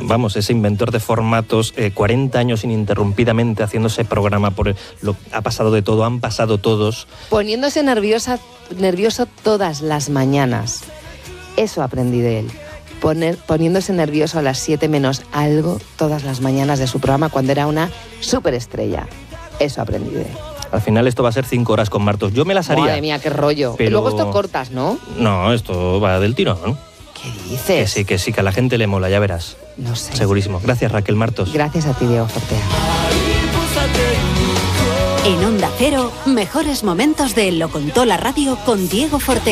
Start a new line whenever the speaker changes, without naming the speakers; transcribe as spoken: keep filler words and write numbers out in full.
vamos, ese inventor de formatos, eh, cuarenta años ininterrumpidamente haciendo ese programa, por el, lo, ha pasado de todo, han pasado todos.
Poniéndose nerviosa, nervioso todas las mañanas. Eso aprendí de él. Poner, poniéndose nervioso a las siete menos algo todas las mañanas de su programa cuando era una superestrella. Eso aprendí de él.
Al final esto va a ser cinco horas con Martos. Yo me las haría.
Madre mía, qué rollo.
Pero...
Y luego esto cortas, ¿no?
No, esto va del tirón, ¿no?
¿Qué dices?
Que sí, que sí, que a la gente le mola, ya verás.
No sé.
Segurísimo. Gracias, Raquel Martos.
Gracias a ti, Diego Fortea.
En Onda Cero, mejores momentos de Lo Contó la Radio con Diego Fortea.